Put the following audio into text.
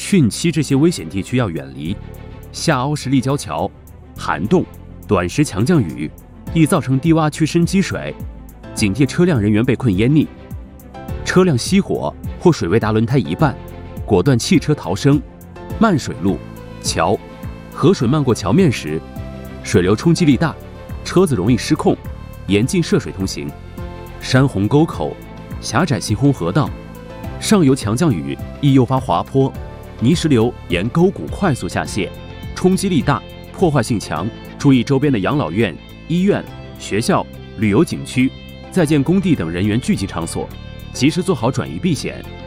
汛期这些危险地区要远离。下凹式立交桥、涵洞、短时强降雨易造成低洼区深积水，警惕车辆人员被困淹溺。车辆熄火或水位达轮胎一半，果断弃车逃生。漫水路、桥，河水漫过桥面时，水流冲击力大，车子容易失控，严禁涉水通行。山洪沟口、狭窄行洪河道，上游强降雨易诱发滑坡，泥石流沿沟谷快速下泄，冲击力大，破坏性强。注意周边的养老院、医院、学校、旅游景区、在建工地等人员聚集场所，及时做好转移避险。